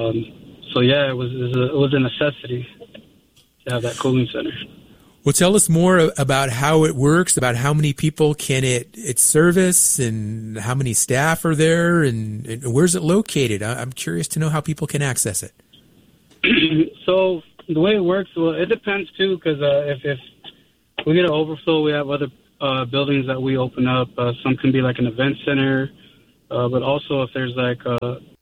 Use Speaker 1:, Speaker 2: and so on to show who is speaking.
Speaker 1: So yeah, it was a necessity to have that cooling center.
Speaker 2: Well, tell us more about how it works, about how many people can it service, and how many staff are there, and where's it located? I'm curious to know how people can access it.
Speaker 1: So the way it works, well, it depends too, because if we get an overflow, we have other buildings that we open up. Some can be like an event center, but also if there's like